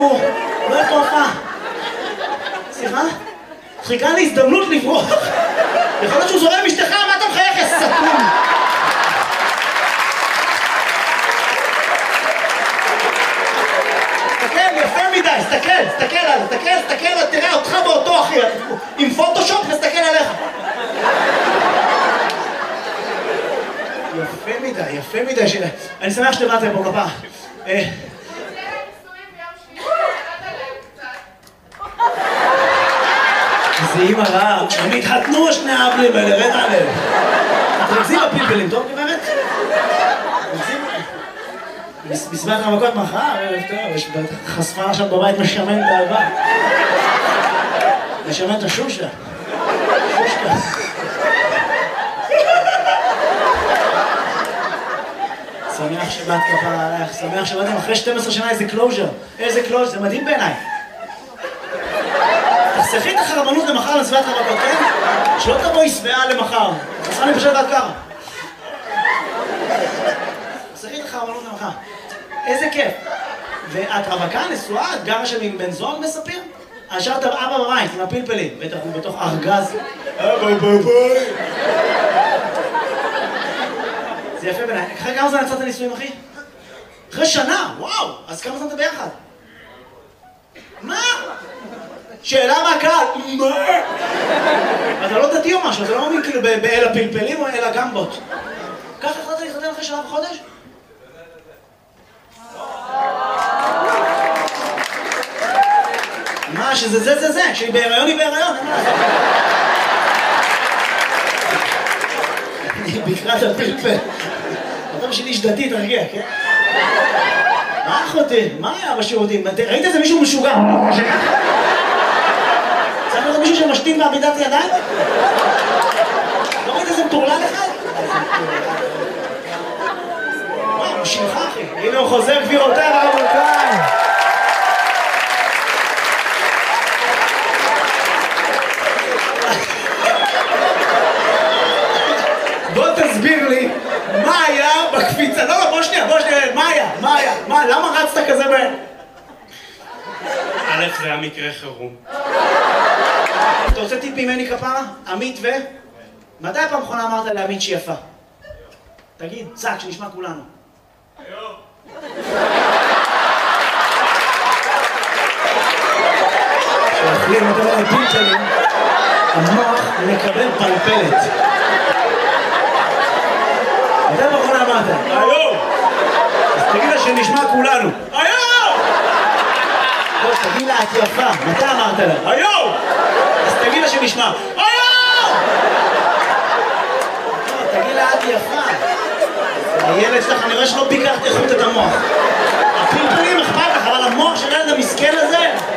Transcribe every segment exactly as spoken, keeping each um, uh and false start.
לא איפה הופעה. סליחה? חיכה לי הזדמנות לברוח. יכול להיות שהוא זורם אשתך, מה אתה מחייך, יא סתום? תסתכל, יפה מדי, תסתכל, תסתכל עליו, תסתכל, תסתכל, תראה אותך באותו אחי, עם פוטושופ נסתכל עליך. יפה מדי, יפה מדי, אני שמח שבאתם פה כפרה. זה אימא רעה, הם התחתנו שני האבלים האלה, רד עליהם. תרקזים בפלפלים, טוב גברת? בסביבת המכות מחר, יש חשפה עכשיו בבית משמן באהבה. משמן את השושה. שושקה. שמח שבאת כפרה עליך, שמח שבאתם אחרי שתים עשרה שנה איזה קלוז'ר. איזה קלוז'ר, זה מדהים בעיניי. תחסכי את החרבנות למחר לסביבת המכות, כן? שלא תבואי שבעה למחר. חסכה לי פשוט עד ככה. תחסכי את החרבנות למחר. איזה כיף. ואת רווקה, נשואה, את גרה שם עם בן זוג מספיר? השארת אבא בבית עם הפלפלים, בטח הוא בתוך ארגז. אבא בבית. זה יפה בעיניי. אחרי כמה זמן יצאת נישואים, אחי? אחרי שנה, וואו! אז כמה זמן אתה ביחד? מה? שאלה מהקהל, מה? אתה לא דתי או משהו, אתה לא מאמין כאילו באל הפלפלים או אל הגמבות. ככה החלטת להתחתן אחרי שנה וחודש? מה, שזה זה זה זה, שהיא בהיריון היא בהיריון, אין מה לעשות. אני בקרת הפלפל. אתה בשביל איש דתי, תרגיע, כן? מה אחותי? מה היה בשירותים? ראית איזה מישהו משוגע? צריך לראות מישהו שמשתין בעמידת ידיים? לא ראית איזה מטורלל אחד? וואו, הוא שלך אחי. הנה הוא חוזר גבירותיי ורבותיי. בוא תסביר לי מה היה בקפיצה. לא, לא, בוא שנייה, בוא שנייה. מה היה? מה היה? מה? למה רצת כזה בהם? א', זה היה מקרה חירום. אתה רוצה טיפ ממני כפרה? עמית ו... מתי הפעם האחרונה אמרת לעמית שהיא יפה? תגיד, צק, שנשמע כולנו. היום. כשאוכלים יותר מדי פלפלים, המוח מקבל פלפלת. מתי הפעם האחרונה אמרת? היום! אז תגיד לה שנשמע כולנו. היום! לא, תגיד לה, את יפה. מתי אמרת לה? היום! אז תגיד לה שנשמע. היום! לא, תגיד לה, את יפה. הילד שלך, אני רואה שלא ביקרת איכות את המוח. הפלפלים אכפת לך, אבל המוח של הילד המסכן הזה...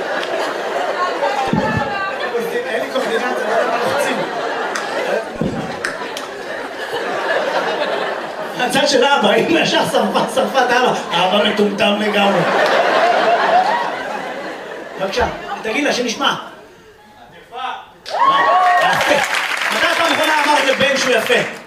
אין לי קורדינציה, לא יודע מה לחצים. הצד של אבא, אם ישר שרפת, שרפת אבא. אבא מטומטם לגמרי. בבקשה, תגיד לה שנשמע. את יפה. מתי פעם אחרונה אמרת לבן שהוא יפה?